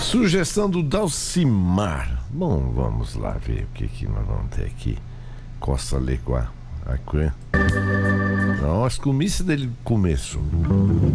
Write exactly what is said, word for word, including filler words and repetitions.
Sugestão do Dalcimar. Bom, vamos lá ver o que, que nós vamos ter aqui. Costa Leguá. Aqui. Não, as comissas dele começo.